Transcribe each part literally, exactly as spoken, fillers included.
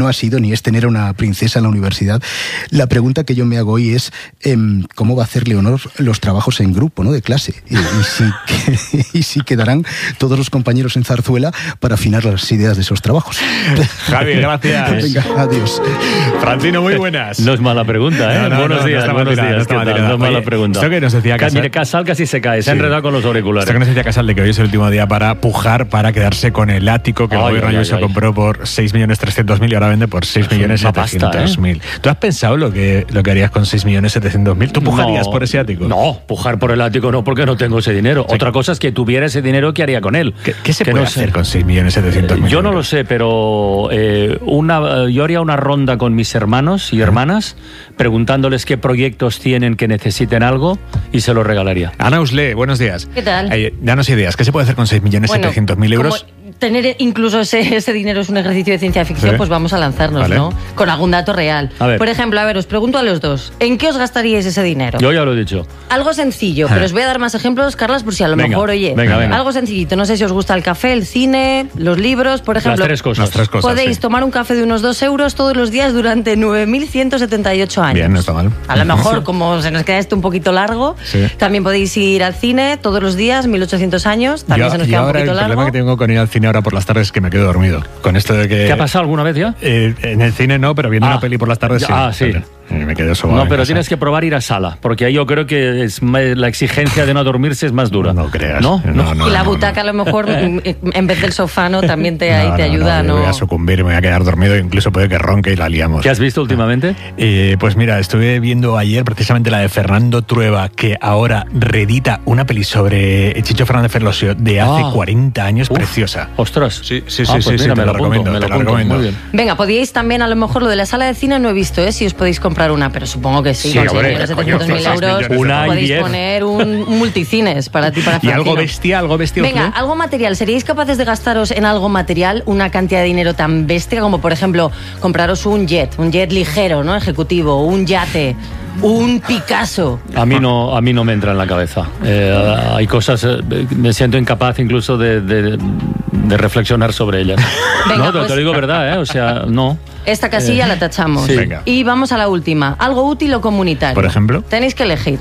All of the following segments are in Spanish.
no ha sido ni es tener a una princesa en la universidad. La pregunta que yo me hago hoy es eh, ¿cómo va a hacer Leonor los trabajos en grupo, ¿no?, de clase? Y, y, si, que, y si quedarán todos los compañeros en Zarzuela para afinar las ideas de esos trabajos. Javi, gracias. Venga, adiós. Francino, muy buenas. No es mala pregunta, ¿eh? No, no, buenos no, días, no buenos tirada, días. No, ¿Qué tal? No es mala Oye, pregunta. Esto que nos decía Casal. Mire, Casal casi se cae, se ha Sí. enredado con los auriculares. Esto que nos decía Casal de que hoy es el último día para pujar, para quedarse con el ático que el Ay, gobierno ay, Ayuso ay, ay. compró por seis millones trescientos mil y ahora vende por seis millones una pasta, setecientos mil. ¿eh? ¿Tú has pensado lo que, lo que harías con seis millones setecientos mil? ¿Tú pujarías No, por ese ático? No, pujar por el ático no, porque no tengo ese dinero. Sí. Otra cosa es que tuviera ese dinero, ¿qué haría con él? ¿Qué, qué se Que puede no hacer sé. con seis millones setecientos mil? Yo no lo sé, pero eh, una, yo haría una ronda con mis hermanos y hermanas preguntándoles qué proyectos tienen que necesiten algo y se los regalaría. Ana Usle, buenos días. ¿Qué tal? Eh, danos ideas. ¿Qué se puede hacer con seis millones setecientos mil euros? Como tener incluso ese, ese dinero es un ejercicio de ciencia ficción, Sí. pues vamos a lanzarnos, Vale. ¿no? Con algún dato real. A ver. Por ejemplo, a ver, os pregunto a los dos, ¿en qué os gastaríais ese dinero? Yo ya lo he dicho. Algo sencillo, pero os voy a dar más ejemplos, Carlas, por si a lo Venga, mejor, oye, venga, venga. algo sencillito. No sé si os gusta el café, el cine, los libros, por ejemplo. Las tres cosas. Las tres cosas, Podéis sí. tomar un café de unos dos euros todos los días durante nueve mil ciento setenta y ocho años. Bien, no está mal. A lo mejor, como se nos queda esto un poquito largo, Sí. también podéis ir al cine todos los días, mil ochocientos años, también Yo- se nos y queda un ahora poquito el largo. problema que tengo con ir al cine ahora por las tardes es que me quedo dormido. Con esto de que... ¿Te ha pasado alguna vez ya? Eh, en el cine no, pero viendo Ah. una peli por las tardes Ya, sí. ah, sí. Eh, me quedo sobado No, en pero casa. tienes que probar ir a sala, porque ahí yo creo que es ma- la exigencia de no dormirse es más dura. No creas. ¿No? No, no, y la no, butaca no. a lo mejor mm, en vez del sofá no también te, ahí No, te no, ayuda, no, ¿no? yo voy a sucumbir, me voy a quedar dormido, incluso puede que ronque y la liamos. ¿Qué has visto últimamente? Eh, pues mira, estuve viendo ayer precisamente la de Fernando Trueba, que ahora reedita una peli sobre Chicho Fernández Ferlosio de hace Ah. cuarenta años, Uf. preciosa. Ostras. Sí, sí, sí, Ah, pues sí, sí, mira, te me la lo apunto, recomiendo, me lo te la apunto. recomiendo. Muy bien. Venga, podíais también a lo mejor lo de la sala de cine no he visto, ¿eh? Si os podéis comprar una, pero supongo que sí, Sí, con hombre, setecientos mil coño, euros seis Una y podéis diez. poner un, un multicines para ti, para Y algo Francino. bestia, algo bestia. Venga, Osle. algo material. ¿Seríais capaces de gastaros en algo material una cantidad de dinero tan bestia como, por ejemplo, compraros un jet, un jet ligero, ¿no? Ejecutivo, un yate, un Picasso? A mí no, a mí no me entra en la cabeza. Eh, hay cosas, eh, me siento incapaz incluso de, de, de reflexionar sobre ellas. Venga, no, te, pues- te lo digo verdad, ¿eh? O sea, no. Esta casilla Eh, la tachamos. sí. Venga. Y vamos a la última. Algo útil o comunitario. Por ejemplo. Tenéis que elegir.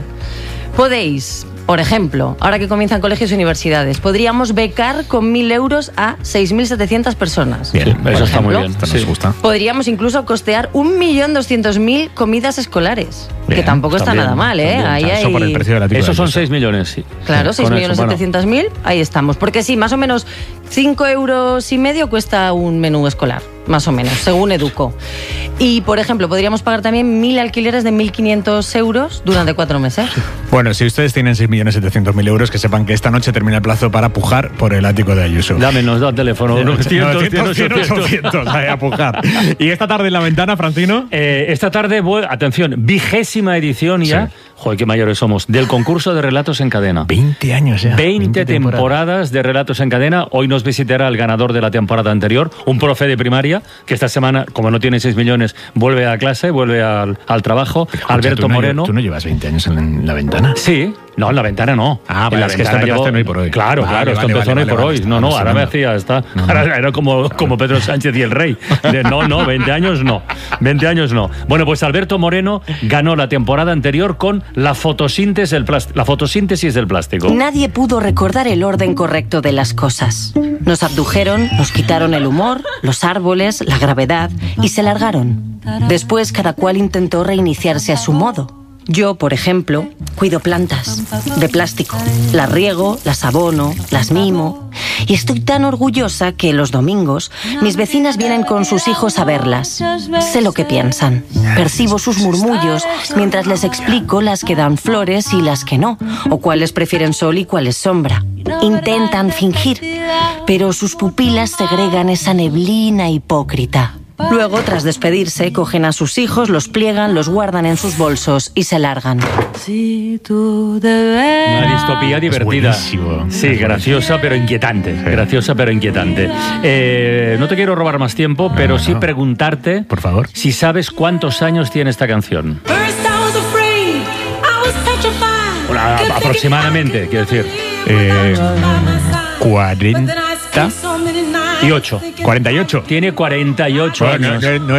Podéis, por ejemplo, ahora que comienzan colegios y universidades, podríamos becar con mil euros a seis mil setecientas personas. Bien, Sí, por eso está muy ejemplo. bien. Esto Sí. nos gusta. Podríamos incluso costear un millón doscientos mil comidas escolares. Bien, que tampoco está también, nada mal, ¿eh? también. Ahí Eso hay... por el precio de la Esos son seis millones, sí. Claro, Sí, seis con millones eso, bueno. setecientos mil, ahí estamos. Porque sí, más o menos cinco euros y medio cuesta un menú escolar, más o menos, según Educo. Y, por ejemplo, podríamos pagar también mil alquileres de mil quinientos euros durante cuatro meses. Bueno, si ustedes tienen seis millones setecientos mil euros, que sepan que esta noche termina el plazo para pujar por el ático de Ayuso. Dame, nos da el teléfono. novecientos, novecientos, cien, ochocientos, ahí a pujar. ¿Y esta tarde en la ventana, Francino? Eh, esta tarde, voy- atención, vigésima edición ya, Sí. joder, qué mayores somos, del concurso de relatos en cadena. veinte años ya. veinte temporadas de relatos en cadena. Hoy nos visitará el ganador de la temporada anterior, un profe de primaria, que esta semana, como no tiene seis millones, vuelve a clase, vuelve al, al trabajo. Escucha, Alberto ¿tú no, Moreno. ¿Tú no llevas veinte años en la ventana? Sí, no, en la ventana no. Ah, en vale, la es que esto ventana empezaste llevo- en Hoy por Hoy. Claro, Vale, claro, esto vale, empezó en vale, Hoy por vale, Hoy. vale, No, no, estaba ahora me alucinando. hacía esta. No, no. Ahora era como, como Pedro Sánchez y el rey. De, no, no, veinte años no. veinte años no. Bueno, pues Alberto Moreno ganó la temporada anterior con la fotosíntesis del plástico. La fotosíntesis del plástico. Nadie pudo recordar el orden correcto de las cosas. Nos abdujeron, nos quitaron el humor, los árboles, la gravedad y se largaron. Después cada cual intentó reiniciarse a su modo. Yo, por ejemplo, cuido plantas de plástico. Las riego, las abono, las mimo. Y estoy tan orgullosa que los domingos mis vecinas vienen con sus hijos a verlas. Sé lo que piensan. Percibo sus murmullos mientras les explico las que dan flores y las que no, o cuáles prefieren sol y cuáles sombra. Intentan fingir, pero sus pupilas segregan esa neblina hipócrita. Luego, tras despedirse, cogen a sus hijos, los pliegan, los guardan en sus bolsos y se largan. Una distopía divertida. buenísimo. Sí, graciosa pero inquietante. Graciosa pero inquietante. Eh, no te quiero robar más tiempo, pero sí no. preguntarte, Por favor. si sabes cuántos años tiene esta canción. Bueno, a- aproximadamente, quiero decir. Eh, cuarenta. y ocho. ¿cuarenta y ocho? Tiene cuarenta y ocho Bueno, años. no, no